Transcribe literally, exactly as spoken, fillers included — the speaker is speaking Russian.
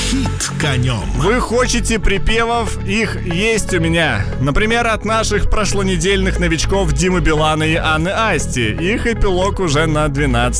хит конем. Вы хотите припевов? Их есть у меня. Например, от наших прошлонедельных новичков Димы Билана и Анны Асти. Их эпилог уже на двенадцатом